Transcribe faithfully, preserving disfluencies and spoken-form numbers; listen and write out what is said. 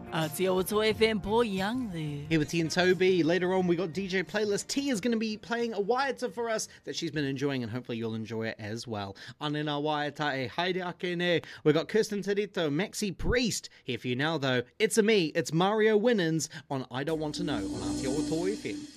啊，只有我做 F M 播一样的。 Here with T and Toby. Later on, we got D J Playlist. T is going to be playing a waiata for us that she's been enjoying, and hopefully you'll enjoy it as well. Anina waiata e haere ake ne. We got Kirsten Tarito, Maxi Priest. Here for you now, though. It's a me. It's Mario Winans on I Don't Want to Know on Aotearoa F M.